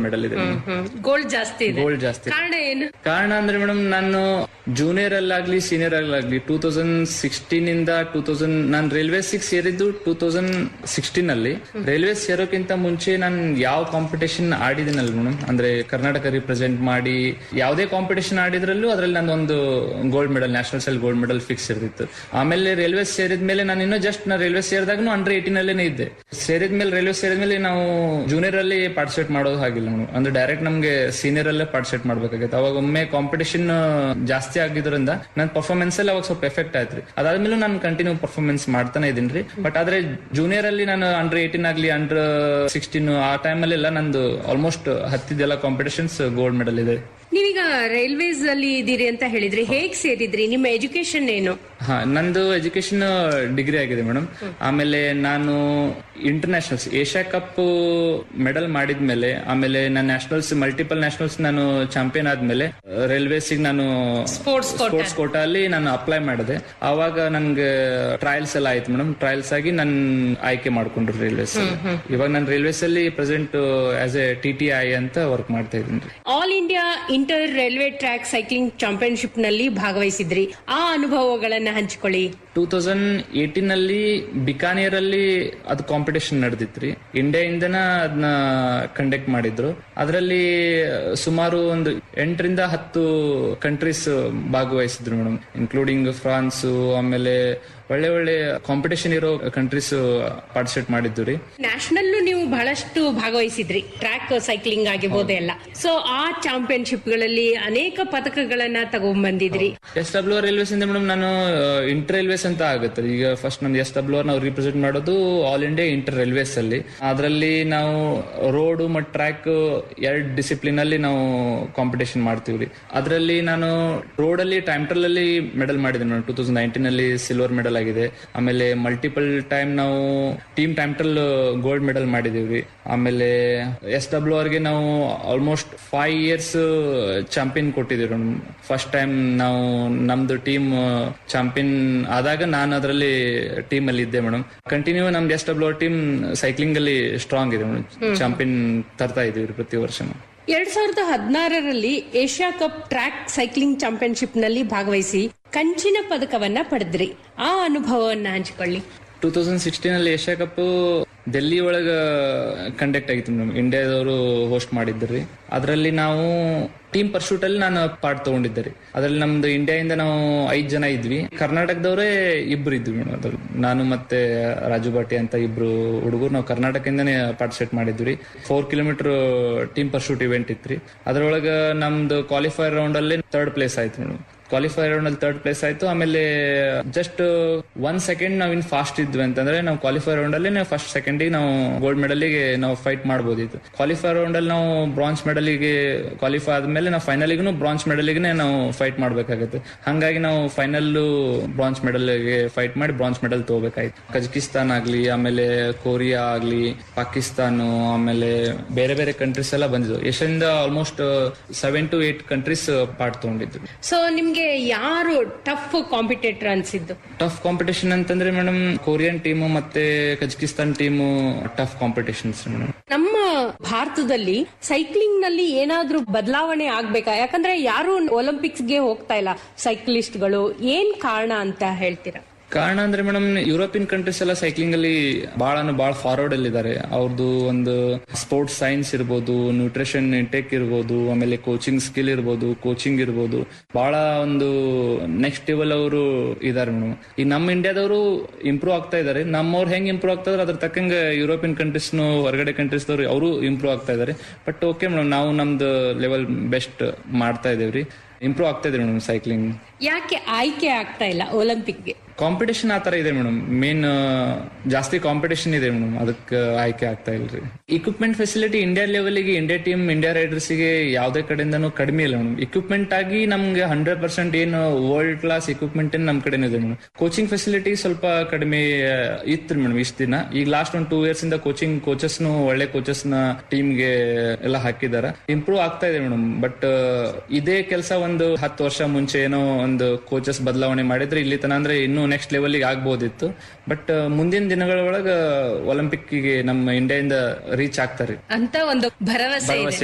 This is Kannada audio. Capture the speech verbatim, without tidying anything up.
ಮೆಡಲ್ ಇದೆ. ಗೋಲ್ಡ್ ಜಾಸ್ತಿ ಇದೆ. ಗೋಲ್ಡ್ ಜಾಸ್ತಿ. ಕಾರಣ ಏನು? ಕಾರಣ ಅಂದ್ರೆ ಮೇಡಮ್, ನಾನು junior ಅಲ್ಲಾಗ್ಲಿ senior ಅಲ್ಲಾಗ್ಲಿ two thousand sixteen ಇಂದ ಟೂ ತೌಸಂಡ್ ನಾನು ರೈಲ್ವೆ ಸಿಕ್ಸ್ ಸೇರಿದ್ದು ಟೂ ತೌಸಂಡ್ ಸಿಕ್ಸ್ಟೀನ್ ಅಲ್ಲಿ. ರೈಲ್ವೆ ಸೇರೋಕ್ಕಿಂತ ಮುಂಚೆ ನಾನು ಯಾವ ಕಾಂಪಿಟೇಷನ್ ಆಡಿದಿನಲ್ಲ ಮೇಡಮ್, ಅಂದ್ರೆ ಕರ್ನಾಟಕ ರಿಪ್ರೆಸೆಂಟ್ ಮಾಡಿ ಯಾವುದೇ ಕಾಂಪಿಟೇಷನ್ ಆಡಿದ್ರಲ್ಲೂ ಅದ್ರಲ್ಲಿ ನಾನು ಒಂದು gold medal, national cell gold medal fix ಇರ್ತಿತ್ತು. ಆಮೇಲೆ ರೈಲ್ವೆ ಸೇರಿದ್ಮೇಲೆ ನಾನು ಇನ್ನೂ ಜಸ್ಟ್ ನಾ ರೈಲ್ವೆ ಸೇರಿದಾಗೂ ಅಂಡರ್ ಏಟೀನ್ ಅಲ್ಲೇನೆ ಇದ್ದೆ. ಸೇರಿದ್ಮೇಲೆ ರೈಲ್ವೆ ಸೇರಿದ್ಮೇಲೆ ನಾವು ಜೂನಿಯರ್ ಅಲ್ಲಿ ಪಾರ್ಟಿಸಿಪೇಟ್ ಮಾಡೋದು ಹಾಗಿಲ್ಲ ಮೇಡಮ್, ಅಂದ್ರೆ ಡೈರೆಕ್ಟ್ ನಮ್ಗೆ ಸೀನಿಯರ್ ಅಲ್ಲೇ ಪಾರ್ಟಿಸಿಪೇಟ್ ಮಾಡ್ಬೇಕಾಗಿತ್ತು. ಅವಾಗ ಒಮ್ಮೆ ಕಾಂಪಿಟೇಷನ್ ಜಾಸ್ತಿ ಆಗಿದ್ರಿಂದ ನನ್ನ ಪರ್ಫಾರ್ಮೆನ್ಸ್ ಅಲ್ಲಿ ಅವಾಗ ಸ್ವಲ್ಪ ಎಫೆಕ್ಟ್ ಆಯ್ತ್ರಿ. ಅದಾದ್ಮೇಲೆ ನಾನು ಕಂಟಿನ್ಯೂ ಪರ್ಫಾರ್ಮೆನ್ಸ್ ಮಾಡ್ತಾನೆ ಇದೀನಿ. ಬಟ್ ಆದ್ರೆ ಜೂನಿಯರ್ ಅಲ್ಲಿ ನಾನು ಅಂಡರ್ ಏಟೀನ್ ಆಗ್ಲಿ ಅಂಡರ್ ಸಿಕ್ಸ್ಟೀನ್ ಆ ಟೈಮ್ ಅಲ್ಲಿ ಎಲ್ಲ ನಂದು ಆಲ್ಮೋಸ್ಟ್ ಹತ್ತಿದ್ದೆಲ್ಲ ಕಾಂಪಿಟೇಷನ್ಸ್ ಗೋಲ್ಡ್ ಮೆಡಲ್ ಇದೆ. ನೀವೀಗ ರೈಲ್ವೇಸ್ ಅಲ್ಲಿ ಇದ್ದೀರಿ ಅಂತ ಹೇಳಿದ್ರಿ, ಹೇಗ್ ಸೇರಿದ್ರಿ? ನಿಮ್ಮ ಎಜುಕೇಶನ್ ಏನು? ಹಾ, ನಂದು ಎಜುಕೇಶನ್ ಡಿಗ್ರಿ ಆಗಿದೆ ಮೇಡಮ್. ಆಮೇಲೆ ನಾನು ಇಂಟರ್ನ್ಯಾಷನಲ್ಸ್ ಏಷ್ಯಾ ಕಪ್ ಮೆಡಲ್ ಮಾಡಿದ್ಮೇಲೆ, ಆಮೇಲೆ ನಾನು ನ್ಯಾಷನಲ್ಸ್ ಮಲ್ಟಿಪಲ್ ನ್ಯಾಷನಲ್ಸ್ ನಾನು ಚಾಂಪಿಯನ್ ಆದ್ಮೇಲೆ ರೈಲ್ವೇಸ್ ನಾನು ಸ್ಪೋರ್ಟ್ಸ್ ಸ್ಪೋರ್ಟ್ಸ್ ಕೋಟಾ ಅಲ್ಲಿ ನಾನು ಅಪ್ಲೈ ಮಾಡಿದೆ. ಆವಾಗ ನನ್ಗೆ ಟ್ರಯಲ್ಸ್ ಎಲ್ಲ ಆಯ್ತು ಮೇಡಮ್. ಟ್ರಯಲ್ಸ್ ಆಗಿ ನನ್ ಆಯ್ಕೆ ಮಾಡ್ಕೊಂಡ್ರು ರೈಲ್ವೇಸ್. ಇವಾಗ ನಾನು ರೈಲ್ವೇಸ್ ಅಲ್ಲಿ present as A T T I ಅಂತ ವರ್ಕ್ ಮಾಡ್ತಾ ಇದ್ದೀನಿ. All India inter railway track cycling championship ನಲ್ಲಿ ಭಾಗವಹಿಸಿದ್ರಿ, ಆ ಅನುಭವಗಳನ್ನ ಹಂಚಿಕೊಳ್ಳಿ. ಟೂ ತೌಸಂಡ್ ಏಟೀನ್ ಅಲ್ಲಿ ಬಿಕಾನೇರ್ ಅಲ್ಲಿ ಅದು ಕಾಂಪಿಟೇಷನ್ ನಡೆದಿತ್ರಿ. ಇಂಡಿಯಾಯಿಂದನ ಅದನ್ನ ಕಂಡಕ್ಟ್ ಮಾಡಿದ್ರು. ಅದರಲ್ಲಿ ಸುಮಾರು ಒಂದು ಎಂಟರಿಂದ ಹತ್ತು ಕಂಟ್ರೀಸ್ ಭಾಗವಹಿಸಿದ್ರು ಮೇಡಮ್, ಇನ್ಕ್ಲೂಡಿಂಗ್ ಫ್ರಾನ್ಸ್, ಆಮೇಲೆ ಒಳ್ಳೆ ಒಳ್ಳೆ ಕಾಂಪಿಟೇಷನ್ ಇರೋ ಕಂಟ್ರೀಸ್ ಪಾರ್ಟಿಸಿಪೇಟ್ ಮಾಡಿದ್ದು ರೀ. ನ್ಯಾಷನಲ್ ನೀವು ಬಹಳಷ್ಟು ಭಾಗವಹಿಸಿದ್ರಿ, ಟ್ರ್ಯಾಕ್ ಸೈಕ್ಲಿಂಗ್ ಆಗಿರ್ಬೋದು ಎಲ್ಲ. ಸೊ ಆ ಚಾಂಪಿಯನ್ಶಿಪ್ ಗಳಲ್ಲಿ ಅನೇಕ ಪದಕಗಳನ್ನ ತಗೊಂಡ್ಬಂದಿದ್ರಿ. ಎಸ್ ಡಬ್ಲ್ಯೂ ಆರ್ ರೈಲ್ವೇಸ್ ಇಂದ ಮೇಡಮ್ ನಾನು ಇಂಟರ್ ರೈಲ್ವೇಸ್ ಅಂತ ಆಗುತ್ತೆ. ಈಗ ಫಸ್ಟ್ ನಮ್ದು ಎಸ್ ಡಬ್ಲ್ಯೂ ಆರ್ ನಾವು ರಿಪ್ರೆಸೆಂಟ್ ಮಾಡೋದು ಆಲ್ ಇಂಡಿಯಾ ಇಂಟರ್ ರೈಲ್ವೇಸ್ ಅಲ್ಲಿ. ಅದರಲ್ಲಿ ನಾವು ರೋಡ್ ಮತ್ತು ಟ್ರ್ಯಾಕ್ ಎರಡು ಡಿಸಿಪ್ಲಿನ್ ಅಲ್ಲಿ ನಾವು ಕಾಂಪಿಟೇಷನ್ ಮಾಡ್ತೀವಿ ರೀ. ಅದರಲ್ಲಿ ನಾನು ರೋಡ್ ಅಲ್ಲಿ ಟೈಮ್ ಟ್ರಯಲ್ ಅಲ್ಲಿ ಮೆಡಲ್ ಮಾಡಿದ್ದೀನಿ ಮೇಡಮ್. ಟೂ ತೌಸಂಡ್ ನೈನ್ಟೀನ್ ಅಲ್ಲಿ ಸಿಲ್ವರ್ ಮೆಡಲ್ ಆಗಿದೆ. ಆಮೇಲೆ ಮಲ್ಟಿಪಲ್ ಟೈಮ್ ನಾವು team time trial gold medal ಮಾಡಿದೀವಿ. ಆಮೇಲೆ ಎಸ್ ಡಬ್ಲ್ಯೂ ಆರ್ಗೆ ನಾವು ಆಲ್ಮೋಸ್ಟ್ ಫೈವ್ ಇಯರ್ಸ್ ಚಾಂಪಿಯನ್ ಕೊಟ್ಟಿದ್ದೀವಿ. ಫಸ್ಟ್ ಟೈಮ್ ನಾವು ನಮ್ದು ಟೀಮ್ ಚಾಂಪಿಯನ್ ಆದಾಗ ನಾನು ಅದರಲ್ಲಿ ಟೀಮ್ ಅಲ್ಲಿ ಇದ್ದೆ ಮೇಡಮ್. ಕಂಟಿನ್ಯೂ ನಮ್ದು S W R team cycling ಅಲ್ಲಿ ಸ್ಟ್ರಾಂಗ್ ಇದೆ ಮೇಡಮ್. ಚಾಂಪಿಯನ್ ತರ್ತಾ ಇದೀವಿ ಪ್ರತಿ ವರ್ಷ. ಎರಡ್ ಸಾವಿರದ ಹದಿನಾರರಲ್ಲಿ Asia cup track cycling championship ನಲ್ಲಿ ಭಾಗವಹಿಸಿ ಕಂಚಿನ ಪದಕವನ್ನ ಪಡೆದ್ರಿ, ಆ ಅನುಭವವನ್ನ ಹಂಚಿಕೊಳ್ಳಿ. ಟೂ ತೌಸಂಡ್ ಸಿಕ್ಸ್ಟೀನ್ ಅಲ್ಲಿ ಏಷ್ಯಾ ಕಪ್ ಡೆಲ್ಲಿ ಒಳಗ ಕಂಡಕ್ಟ್ ಆಗಿತ್ತು ಮೇಡಮ್. ಇಂಡಿಯಾದವರು ಹೋಸ್ಟ್ ಮಾಡಿದ್ರಿ. ಅದರಲ್ಲಿ ನಾವು ಟೀಮ್ ಪರ್ಶೂಟ್ ಅಲ್ಲಿ ನಾನು ಪಾರ್ಟ್ ತಗೊಂಡಿದ್ದೆ ರೀ. ಅದ್ರಲ್ಲಿ ನಮ್ದು ಇಂಡಿಯಾದಿಂದ ನಾವು ಐದ್ ಜನ ಇದ್ವಿ. ಕರ್ನಾಟಕದವರೇ ಇಬ್ರು ಇದ್ವಿ ಮೇಡಮ್. ಅದ್ರಲ್ಲಿ ನಾನು ಮತ್ತೆ ರಾಜು ಬಾಟಿ ಅಂತ ಇಬ್ರು ಹುಡುಗರು ನಾವು ಕರ್ನಾಟಕದಿಂದಾನೇ ಪಾರ್ಟಿಸಿಪೇಟ್ ಮಾಡಿದ್ವಿ. Four kilometre team pursuit event ಇತ್ರಿ. ಅದ್ರೊಳಗ ನಮ್ದು ಕ್ವಾಲಿಫೈರ್ ರೌಂಡ್ ಅಲ್ಲಿ ಥರ್ಡ್ ಪ್ಲೇಸ್ ಆಯ್ತು ಮೇಡಮ್. ಕ್ವಾಲಿಫೈರ್ ರೌಂಡ್ ಅಲ್ಲಿ ಥರ್ಡ್ ಪ್ಲೇಸ್ ಆಯ್ತು. ಆಮೇಲೆ ಜಸ್ಟ್ ಒನ್ ಸೆಕೆಂಡ್ ನಾವ್ ಇನ್ ಫಾಸ್ಟ್ ಇದ್ವಿ ಅಂತಂದ್ರೆ ನಾವು ಕ್ವಾಲಿಫೈರ್ ರೌಂಡ್ ಅಲ್ಲಿ ನಾವು ಫಸ್ಟ್ ಸೆಕೆಂಡ್ ನಾವು ಗೋಲ್ಡ್ ಮೆಡಲ್ಗೆ ನಾವು ಫೈಟ್ ಮಾಡಬಹುದಿತ್ತು. ಕ್ವಾಲಿಫೈರ್ ರೌಂಡ್ ಅಲ್ಲಿ ನಾವು ಬ್ರಾಂಜ್ ಮೆಡಲ್ಗೆ ಕ್ವಾಲಿಫೈ ಆದ್ಮೇಲೆ ನಾವು ಫೈನಲ್ಗೂ ಬ್ರಾಂಜ್ ಮೆಡಲ್ಗೆ ನಾವು ಫೈಟ್ ಮಾಡ್ಬೇಕಾಗುತ್ತೆ. ಹಂಗಾಗಿ ನಾವು ಫೈನಲ್ ಬ್ರಾಂಜ್ ಮೆಡಲ್ಗೆ ಫೈಟ್ ಮಾಡಿ ಬ್ರಾಂಜ್ ಮೆಡಲ್ ತಗೋಬೇಕಾಯ್ತು. ಕಜಕಿಸ್ತಾನ್ ಆಗ್ಲಿ, ಆಮೇಲೆ ಕೊರಿಯಾ ಆಗ್ಲಿ, ಪಾಕಿಸ್ತಾನ, ಆಮೇಲೆ ಬೇರೆ ಬೇರೆ ಕಂಟ್ರೀಸ್ ಎಲ್ಲ ಬಂದಿದ್ವು. ಏಷ್ಯಾದಿಂದ almost seven to eight countries part ತಗೊಂಡಿದ್ರು. So ನಿಮ್ಗೆ ಯಾರು ಟಫ್ ಕಾಂಪಿಟೇಟರ್ ಅನ್ಸಿದ್ದು? ಟಫ್ ಕಾಂಪಿಟೇಷನ್ ಅಂತಂದ್ರೆ ಮೇಡಮ್ ಕೊರಿಯನ್ ಟೀಮು ಮತ್ತೆ Kazakhstan team tough competitions madam. ನಮ್ಮ ಭಾರತದಲ್ಲಿ ಸೈಕ್ಲಿಂಗ್ ನಲ್ಲಿ ಏನಾದ್ರೂ ಬದಲಾವಣೆ ಆಗ್ಬೇಕಾ? ಯಾಕಂದ್ರೆ ಯಾರು ಒಲಿಂಪಿಕ್ಸ್ ಗೆ ಹೋಗ್ತಾ ಇಲ್ಲ ಸೈಕ್ಲಿಸ್ಟ್ ಗಳು, ಏನ್ ಕಾರಣ ಅಂತ ಹೇಳ್ತೀರಾ? ಕಾರಣ ಅಂದ್ರೆ ಮೇಡಮ್ ಯುರೋಪಿಯನ್ ಕಂಟ್ರೀಸ್ ಎಲ್ಲ ಸೈಕ್ಲಿಂಗ್ ಅಲ್ಲಿ ಬಹಳ ಬಹಳ ಫಾರ್ವರ್ಡ್ ಅಲ್ಲಿ ಇದಾರೆ. ಅವ್ರದ್ದು ಒಂದು ಸ್ಪೋರ್ಟ್ಸ್ ಸೈನ್ಸ್ ಇರ್ಬೋದು, ನ್ಯೂಟ್ರಿಷನ್ ಇಂಟೇಕ್ ಇರ್ಬೋದು, ಆಮೇಲೆ ಕೋಚಿಂಗ್ ಸ್ಕಿಲ್ ಇರ್ಬೋದು, ಕೋಚಿಂಗ್ ಇರ್ಬೋದು, ಬಹಳ ಒಂದು ನೆಕ್ಸ್ಟ್ ಲೆವೆಲ್ ಅವರು ಇದಾರೆ ಮೇಡಮ್. ಈ ನಮ್ಮ ಇಂಡಿಯಾದವರು ಇಂಪ್ರೂವ್ ಆಗ್ತಾ ಇದಾರೆ. ನಮ್ಮವ್ರು ಹೆಂಗ್ ಇಂಪ್ರೂವ್ ಆಗ್ತಾ ಇದಾರೆ ಅದ್ರ ತಕ್ಕಂಗೆ ಯುರೋಪಿಯನ್ ಕಂಟ್ರೀಸ್ ಹೊರಗಡೆ ಕಂಟ್ರೀಸ್ ದವ್ರು ಅವರು ಇಂಪ್ರೂವ್ ಆಗ್ತಾ ಇದಾರೆ. ಬಟ್ ಓಕೆ ಮೇಡಮ್, ನಾವು ನಮ್ದು ಲೆವೆಲ್ ಬೆಸ್ಟ್ ಮಾಡ್ತಾ ಇದೇವ್ರಿ. ಇಂಪ್ರೂವ್ ಆಗ್ತಾ ಇದೆ ಮೇಡಮ್ ಸೈಕ್ಲಿಂಗ್. ಯಾಕೆ ಆಯ್ಕೆ ಆಗ್ತಾ ಇಲ್ಲ ಒಲಿಂಪಿಕ್ಗೆ? ಕಾಂಪಿಟೇಷನ್ ಆತರ ಇದೆ ಮೇಡಮ್. ಮೇನ್ ಜಾಸ್ತಿ ಕಾಂಪಿಟೇಷನ್ ಇದೆ ಮೇಡಮ್, ಅದಕ್ಕೆ ಆಯ್ಕೆ ಆಗ್ತಾ ಇಲ್ರಿ. ಇಕ್ವಿಪ್ಮೆಂಟ್ ಫೆಸಿಲಿಟಿ ಇಂಡಿಯಾ ಲೆವೆಲ್ಗೆ, ಇಂಡಿಯಾ ಟೀಮ್, ಇಂಡಿಯಾ ರೈಡರ್ಸ್ ಗೆ ಯಾವ್ದೇ ಕಡೆಯಿಂದನೂ ಕಡಿಮೆ ಇಲ್ಲ ಮೇಡಮ್. ಇಕ್ವಿಪ್ಮೆಂಟ್ ಆಗಿ ನಮ್ಗೆ ಹಂಡ್ರೆಡ್ ಪರ್ಸೆಂಟ್ ಏನು ವರ್ಲ್ಡ್ ಕ್ಲಾಸ್ ಇಕ್ವಿಪ್ಮೆಂಟ್ ನಮ್ ಕಡೆ ಇದೆ ಮೇಡಮ್. ಕೋಚಿಂಗ್ ಫೆಸಿಲಿಟಿ ಸ್ವಲ್ಪ ಕಡಿಮೆ ಇತ್ತು ಮೇಡಮ್ ಇಷ್ಟ ದಿನ. ಈಗ ಲಾಸ್ಟ್ ಒಂದು ಟೂ ಇಯರ್ಸ್ ಇಂದ ಕೋಚಿಂಗ್ ಕೋಚಸ್ ಒಳ್ಳೆ ಕೋಚಸ್ ನ ಟೀಮ್ ಗೆ ಎಲ್ಲ ಹಾಕಿದಾರ. ಇಂಪ್ರೂವ್ ಆಗ್ತಾ ಇದೆ ಮೇಡಮ್. ಬಟ್ ಇದೇ ಕೆಲಸ ಒಂದು ಹತ್ತು ವರ್ಷ ಮುಂಚೆ ಏನೋ ಒಂದು ಕೋಚಸ್ ಬದಲಾವಣೆ ಮಾಡಿದ್ರೆ ಇಲ್ಲಿ ತನ ಅಂದ್ರೆ ಇನ್ನೂ ನೆಕ್ಸ್ಟ್ ಲೆವೆಲ್ ಆಗ್ಬೋದಿತ್ತು. ಬಟ್ ಮುಂದಿನ ದಿನಗಳ ಒಳಗ ಒಲಿಂಪಿಕ್ ಗೆ ನಮ್ಮ ಇಂಡಿಯಾದಿಂದ ರೀಚ್ ಆಗ್ತಾರೆ ಅಂತ ಒಂದು ಭರವಸೆ ಇದೆ.